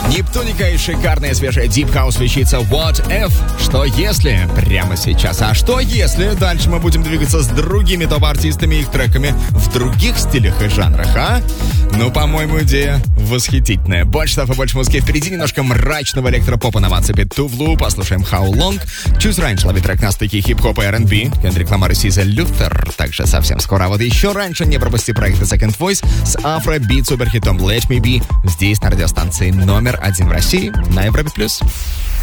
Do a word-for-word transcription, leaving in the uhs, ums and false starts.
Нептуника и шикарная свежая Deep House вещица What If? Что если? Прямо сейчас. А что если дальше мы будем двигаться с другими топ-артистами и их треками в других стилях и жанрах, а? Ну, по-моему, идея восхитительная. Больше того и больше музыки. Впереди немножко мрачного электропопа нам отцепит Тувлу. Послушаем How Long. Чуть раньше ловит трек на стыке хип-хопа и ар энд би. Кендрик Ламар и Сиза Лютер. Также совсем скоро. А вот еще раньше не пропусти проект The Second Voice с афро-бит суперхитом Let Me Be. Здесь на радиостанции номер один в России на Европе+.